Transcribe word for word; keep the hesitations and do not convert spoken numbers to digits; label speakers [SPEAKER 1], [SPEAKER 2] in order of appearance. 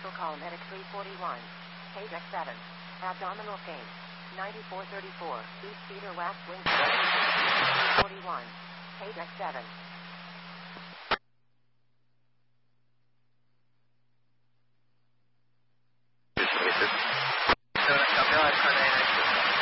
[SPEAKER 1] Central call medic three forty-one. Page X seven. Abdominal pain. ninety-four thirty-four. East feeder wax wing. three forty-one. Page X seven.
[SPEAKER 2] So,